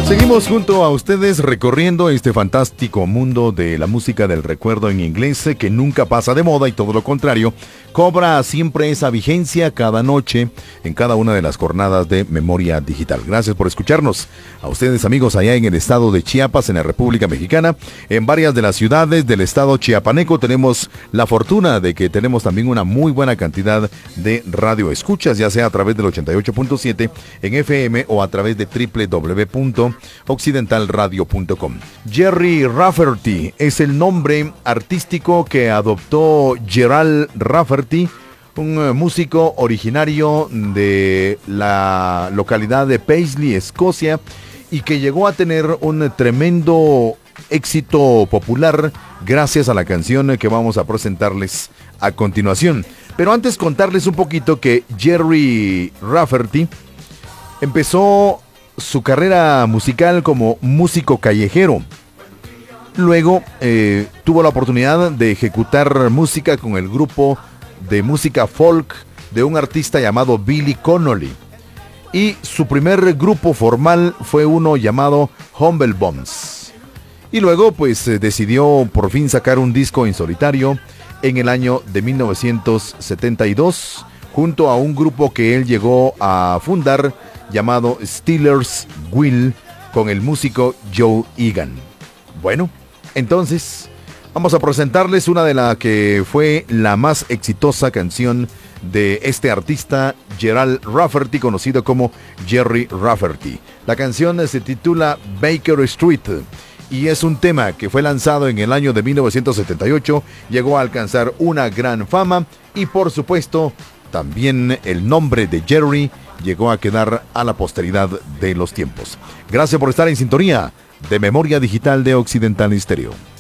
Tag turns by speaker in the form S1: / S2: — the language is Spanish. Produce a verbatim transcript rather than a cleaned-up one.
S1: Seguimos junto a ustedes recorriendo este fantástico mundo de la música del recuerdo en inglés que nunca pasa de moda y todo lo contrario, cobra siempre esa vigencia cada noche en cada una de las jornadas de Memoria Digital. Gracias por escucharnos. A ustedes amigos allá en el estado de Chiapas, en la República Mexicana, en varias de las ciudades del estado chiapaneco tenemos la fortuna de que tenemos también una muy buena cantidad de radioescuchas, ya sea a través del ochenta y ocho punto siete en F M o a través de doble u doble u doble u punto occidental radio punto com. Jerry Rafferty es el nombre artístico que adoptó Gerald Rafferty, un uh, músico originario de la localidad de Paisley, Escocia, y que llegó a tener un tremendo éxito popular gracias a la canción que vamos a presentarles a continuación. Pero antes contarles un poquito que Jerry Rafferty empezó su carrera musical como músico callejero. Luego eh, tuvo la oportunidad de ejecutar música con el grupo de música folk de un artista llamado Billy Connolly. Y su primer grupo formal fue uno llamado Humble Bones. Y luego pues eh, decidió por fin sacar un disco en solitario en el año de mil novecientos setenta y dos junto a un grupo que él llegó a fundar llamado Steelers Wheel con el músico Joe Egan. Bueno, entonces vamos a presentarles una de las que fue la más exitosa canción de este artista Gerald Rafferty, conocido como Jerry Rafferty. La canción se titula Baker Street y es un tema que fue lanzado en el año de mil novecientos setenta y ocho, llegó a alcanzar una gran fama y por supuesto también el nombre de Jerry llegó a quedar a la posteridad de los tiempos. Gracias por estar en sintonía de Memoria Digital de Occidental Estéreo.